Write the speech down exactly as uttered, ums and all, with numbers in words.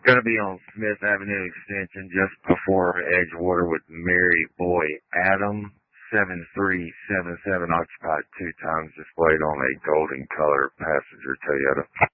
Going to be on Smith Avenue Extension just before Edgewater with Mary Boy Adam. seven three seven seven occupied two times, displayed on a golden color passenger Toyota.